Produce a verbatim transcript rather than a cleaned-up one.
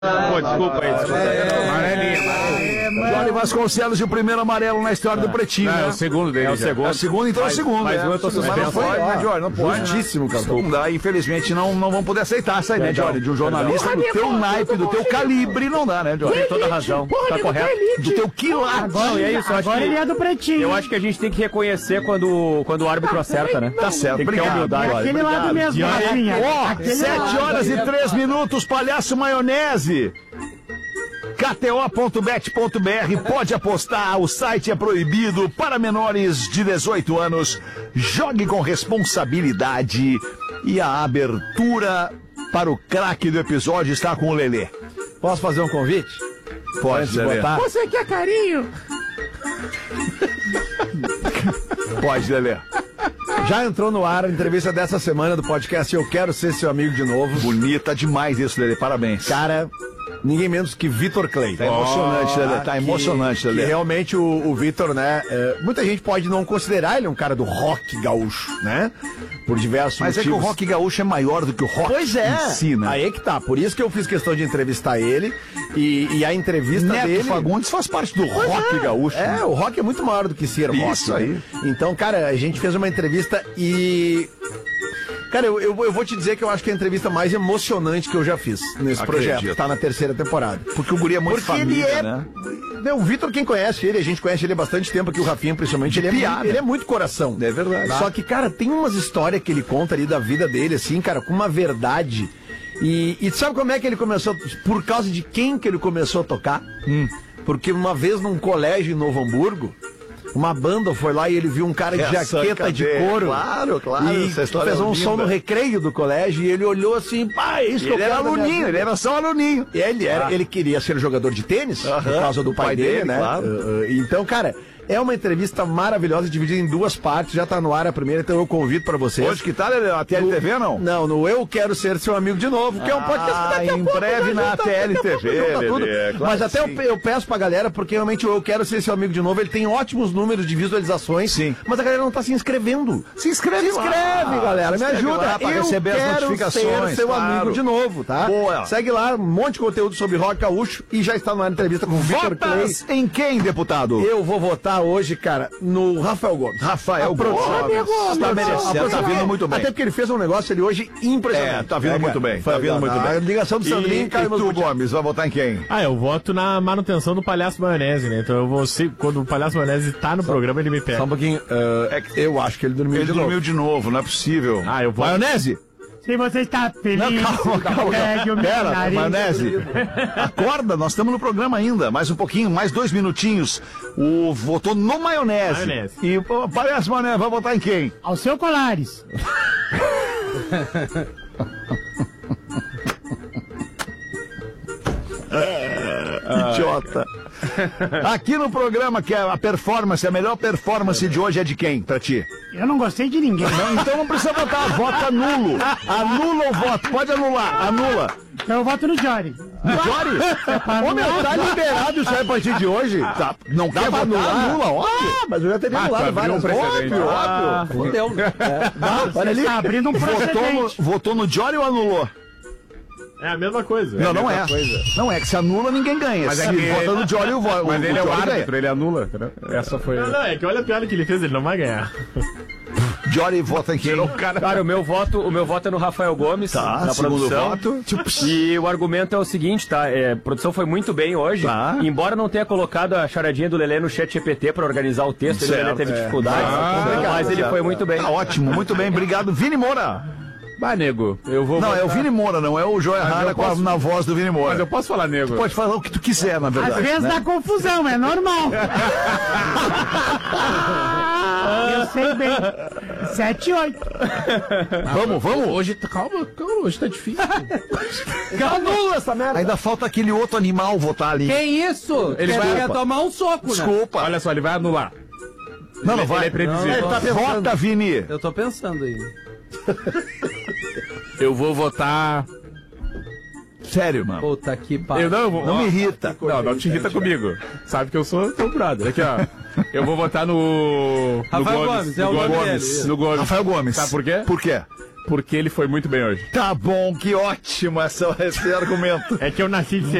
Pô, desculpa aí, desculpa aí. Amarelinha, amarelinha. Johnny Vasconcelos e o primeiro amarelo na história do Pretinho, Não, né? é o segundo dele. É o segundo. É o segundo, então é o segundo. Mas é. um eu tô Mas não suspenso. pode, né, Johnny? Não pode. Justíssimo, cara. Não dá, infelizmente não, não vão poder aceitar essa aí, né, Johnny? De um jornalista do teu naipe, do teu calibre, não dá, né, Johnny? Tem toda a razão, tá correto. Do teu quilate. Não, e é isso, eu acho Agora que, ele é do Pretinho. eu acho que a gente tem que reconhecer quando, quando o árbitro acerta, né? Tá certo, Tem que ter obrigado. humildade. É aquele lado mesmo, Rafinha. Ó, Aquele sete lado. horas e três minutos, Palhaço Maionese. K T O ponto bet ponto B R, pode apostar, o site é proibido para menores de dezoito anos. Jogue com responsabilidade. E a abertura para o craque do episódio está com o Lelê. Posso fazer um convite? Pode, Lelê. botar? Você quer carinho? Pode, Lelê. Já entrou no ar a entrevista dessa semana do podcast Eu Quero Ser Seu Amigo de Novo. Bonita demais isso, Lelê. Parabéns. Cara, ninguém menos que Vitor Clay. Tá emocionante, Lelê. Tá Que- emocionante, que Lelê. realmente o, o Vitor, né? é, muita gente pode não considerar ele um cara do rock gaúcho, né? Por diversos Mas é que motivos. o rock gaúcho é maior do que o rock Pois é, em si, né? aí é que tá. Por isso que eu fiz questão de entrevistar ele. E, e a entrevista Neto dele. Fagundes faz parte do Pois rock é. gaúcho. É, o rock é muito maior do que ser rock. Isso né? aí. Então, cara, a gente fez uma entrevista e. Cara, eu, eu, eu vou te dizer que eu acho que é a entrevista mais emocionante que eu já fiz nesse Acredito. projeto. Tá na terceira temporada. Porque o guri é muito Porque família, ele é. né? Não, o Vitor, quem conhece ele, a gente conhece ele há bastante tempo aqui, o Rafinha, principalmente, ele é, piada. muito, ele é muito coração. É verdade. Só que, cara, tem umas histórias que ele conta ali da vida dele, assim, cara, com uma verdade. E, e sabe como é que ele começou? Por causa de quem que ele começou a tocar? Hum. Porque uma vez num colégio em Novo Hamburgo, uma banda foi lá e ele viu um cara de Essa jaqueta de cadê? couro. Claro, claro, E essa história fez é um linda. som no recreio do colégio e ele olhou assim, pá, é isso que eu Ele quero era da minha aluninho, vida. ele era só aluninho. E Ele, era, ele queria ser jogador de tênis, por Aham, causa do pai, pai dele, dele, né? claro. Uh, uh, então, cara, é uma entrevista maravilhosa, dividida em duas partes, já tá no ar a primeira, então eu convido pra vocês. Hoje que tá, Lelê? A T L T V, não? Não, no Eu Quero Ser Seu Amigo de Novo, que é um podcast que daqui a Ah, em pouco breve já na junta, T L T V, daqui a pouco junta tudo. Lelê, claro Mas que até eu, sim. eu peço pra galera, porque realmente o Eu Quero Ser Seu Amigo de Novo, ele tem ótimos números de visualizações, Sim. mas a galera não tá se inscrevendo. Se inscreve Se lá. inscreve, galera, me Se inscreve ajuda. lá pra Eu receber as quero notificações, ser seu claro. amigo de novo, tá? Boa. Segue lá, um monte de conteúdo sobre rock gaúcho e já está na entrevista com o Vitor Clay. Votas em quem, deputado? Eu vou votar hoje, cara, no Rafael Gomes. Rafael A produção- Gomes. a produção- Tá a merecendo, produção- tá vindo muito bem. Até porque ele fez um negócio ali hoje impressionante. É, tá vindo É, muito cara. bem, Foi tá vindo legal. muito A bem. ligação do Sandrinho, E, cara, e tu, Gomes, vai votar em quem? Ah, eu voto na manutenção do Palhaço Maionese, né? Então eu vou ser, quando o Palhaço Maionese tá no programa, ele me pega. Só um pouquinho. uh, eu acho que ele dormiu Ele de novo. dormiu de novo, não é possível. Ah, eu voto. Maionese? Se você está feliz, Não, calma, calma. pegue o meu Pera, nariz. maionese. Acorda, nós estamos no programa ainda. Mais um pouquinho, mais dois minutinhos. O votou no maionese. Maionese. E pô, parece, maionese, vai votar em quem? Ao seu Colares. Idiota. Aqui no programa, que é a performance, a melhor performance de hoje é de quem, pra ti? Eu não gostei de ninguém. Não, então não precisa votar, vota nulo. Anula o voto, pode anular, anula. Então eu voto no Jory. Jory? Ô, meu, tá liberado isso aí a partir de hoje? Tá, não Dá quer pra votar, anular? anula, óbvio. Ah, mas eu já teria Ah, anulado tu abriu várias um vezes. precedente. Óbvio, Ah. óbvio. Fudeu. É, dá, olha ali. Tá abrindo um Votou procedente. no, votou no Jory ou anulou? É a mesma coisa. Não, a não mesma é. coisa. Não é, que se anula, ninguém ganha. Mas se é que vota ele- no Jory, o, vo- Mas o, ele é o Jory ganha. árbitro, ele anula. Entendeu? Essa foi. Não, não, é que olha a piada que ele fez, ele não vai ganhar. Jory vota em quem? Cara, o meu voto, o meu voto é no Rafael Gomes, Tá, na segundo produção. voto. E o argumento é o seguinte, tá? É, a produção foi muito bem hoje. Tá. Embora não tenha colocado a charadinha do Lelê no chat G P T pra organizar o texto, ele Certo, Lelê teve é. dificuldades. Ah, mas ele foi muito bem. Tá ótimo, muito bem, obrigado. Vini Moura. Bah, nego, eu vou Não, votar... é o Vini Moura, não é o Joia Rara eu com a- posso- na voz do Vini Moura. Mas eu posso falar nego? Pode falar o que tu quiser, na Às verdade. vezes né? dá confusão, é normal. Eu sei bem. Sete e oito. Vamos, vamos. Hoje, calma, calma, hoje tá difícil. Anula essa merda. Ainda falta aquele outro animal votar ali. Que isso? Ele Ele vai- quer tomar um soco, né? Desculpa. Olha só, ele vai anular. Não, não Ele vai. é previsível. Ele tá Vota, Vini. Eu tô pensando aí. Eu vou votar... Sério, mano. Puta que pariu. Eu não, eu vou... Não ó, me irrita. Não, não te irrita comigo. Sabe que eu sou teu brother. Aqui, ó. Eu vou votar no... no Rafael Gomes, é no o nome Gomes. dele. No Gomes. Rafael Gomes. Sabe por quê? Por quê? porque ele foi muito bem hoje. Tá bom, que ótimo essa, esse argumento. É que eu nasci de